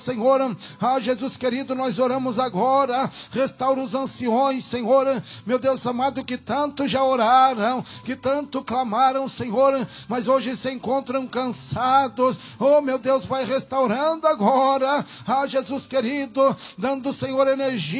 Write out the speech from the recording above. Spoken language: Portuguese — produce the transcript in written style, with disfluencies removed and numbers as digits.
Senhor, Jesus querido, nós oramos agora, restaura os anciões, Senhor, meu Deus amado, que tanto já oraram, que tanto clamaram, Senhor, mas hoje se encontram cansados. Oh, meu Deus, vai restaurando agora, Jesus querido, dando, Senhor, energia